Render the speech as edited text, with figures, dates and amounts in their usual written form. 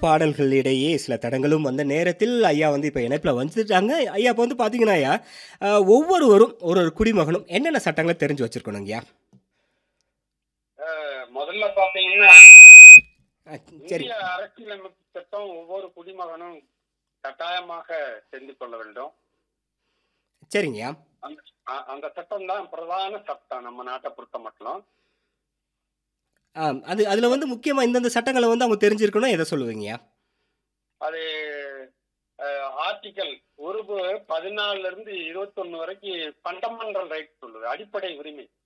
பாடல்களிடையே சில தடங்களும் வந்த நேரத்தில் ஐயா வந்து இப்ப இணைப்புல வந்துட்டாங்க. ஐயா இப்ப வந்து பார்த்தீங்கன்னா ஐயா, ஒவ்வொருவரும் ஒரு ஒரு குடிமகனும் என்னென்ன சட்டங்கள தெரிஞ்சு வச்சிருக்கணுங்கய்யா? முதல்ல பாத்தீங்கன்னா, அ இந்திய சரிங்க. அரசியலமைப்பு சட்டம் ஒவ்வொரு குடிமகனும் கட்டாயமாக தெரிந்து கொள்ள வேண்டும். சரிங்கய்யா. அந்த அந்த சட்டம் தான் பிரதான சட்டம் நம்ம நாட்ட பொறுத்த மட்டும். அதுல வந்து முக்கியமா இந்தந்த சட்டங்கள வந்து அவங்க தெரிஞ்சிருக்கணும் எத சொல்லுவீங்கய்யா? அது ஆர்டிகல் 14ல இருந்து 21 வரைக்கும் ஃபண்டமெண்டல் ரைட் சொல்லுது. அடிப்படை உரிமை.